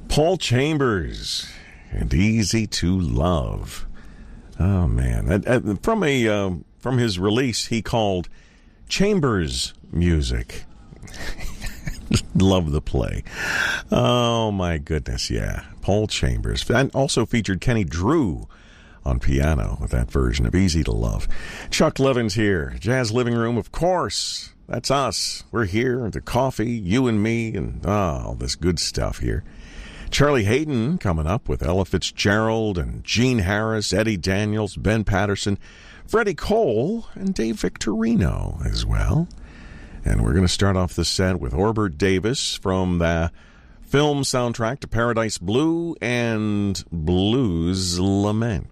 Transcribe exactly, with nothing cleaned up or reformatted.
Paul Chambers and Easy to Love. Oh, man. From a uh, from his release, he called Chambers Music. Love the play. Oh, my goodness, yeah. Paul Chambers. And also featured Kenny Drew on piano with that version of Easy to Love. Chuck Levin's here. Jazz Living Room, of course. That's us. We're here. The coffee, you and me, and oh, all this good stuff here. Charlie Hayden coming up with Ella Fitzgerald and Gene Harris, Eddie Daniels, Ben Patterson, Freddie Cole, and Dave Victorino as well. And we're going to start off the set with Orbert Davis from the film soundtrack to Paradise Blue and Blues Lament.